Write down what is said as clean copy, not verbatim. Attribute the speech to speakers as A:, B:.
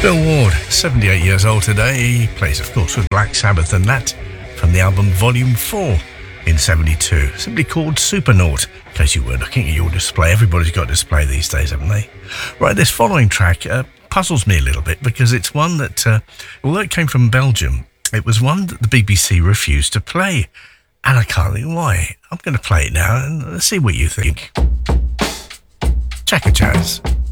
A: Bill Ward, 78 years old today. He plays, of course, with Black Sabbath, and that from the album Volume 4 in 72, simply called Supernaut. In case you were looking at your display, everybody's got a display these days, haven't they? Right, this following track puzzles me a little bit because it's one that, although it came from Belgium, it was one that the BBC refused to play. And I can't think why. I'm going to play it now and let's see what you think. Chaka Chaz.